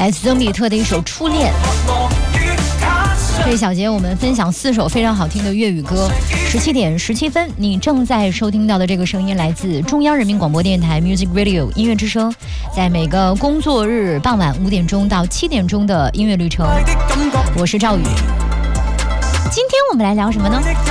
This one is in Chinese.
来自曾比特的一首《初恋》。这一小节我们分享4首非常好听的粤语歌。17点17分，你正在收听到的这个声音来自中央人民广播电台 Music Radio 音乐之声，在每个工作日傍晚5点钟到7点钟的音乐旅程。我是赵宇，今天我们来聊什么呢？